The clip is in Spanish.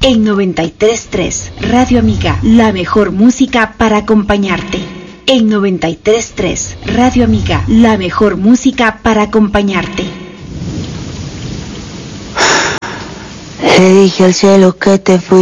En 93.3, Radio Amiga, la mejor música para acompañarte. En 93.3, Radio Amiga, la mejor música para acompañarte. Le dije al cielo que te fui.